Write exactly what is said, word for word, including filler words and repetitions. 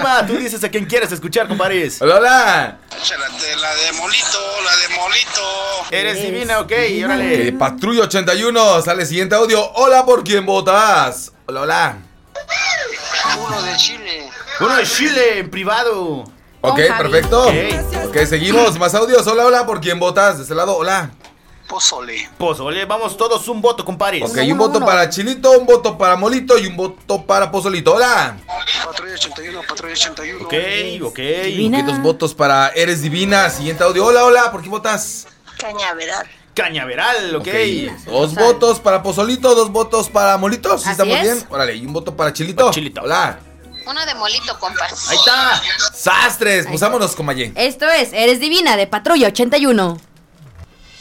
problema. Tú dices a quién quieres escuchar, compadres. Hola, hola. Échate la de Molito, la de Molito. Eres divina, ok, órale. Eh, Patrulla ochenta y uno, sale siguiente audio. Hola, ¿por quién votas? Hola, hola. Uno de Chile. Uno de Chile, en privado. Ok, perfecto. Ok, okay, seguimos. Más audios. Hola, hola, ¿por quién votas? De este lado, hola. Pozole. Pozole, vamos todos un voto, compadres. Ok, un voto para Chilito, un voto para Molito y un voto para Pozolito. Hola. Patrulla ochenta y uno, patrulla ochenta y uno. Ok, ok. Ok, dos votos para Eres Divina. Siguiente audio. Hola, hola, ¿por quién votas? Cañaveral. Cañaveral, ok. okay. Dos votos para Pozolito, dos votos para Molito. ¿Sí Así estamos es. bien? Órale, y un voto para Chilito. Para Chilito. Hola. Uno de Molito, compas. Ahí está. Sastres, pues vámonos con Mayé. Esto es Eres Divina de Patrulla ochenta y uno.